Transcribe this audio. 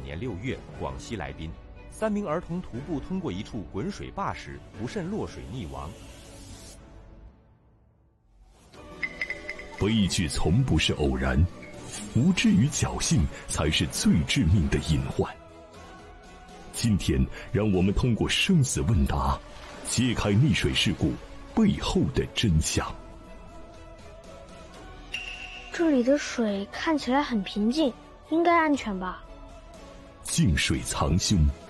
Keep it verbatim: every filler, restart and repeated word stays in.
年六月，广西来宾，三名儿童徒步通过一处滚水坝时，不慎落水溺亡。 悲剧从不是偶然，无知与侥幸才是最致命的隐患。今天，让我们通过生死问答，揭开溺水事故背后的真相。 这里的水看起来很平静，应该安全吧？ 静水藏凶，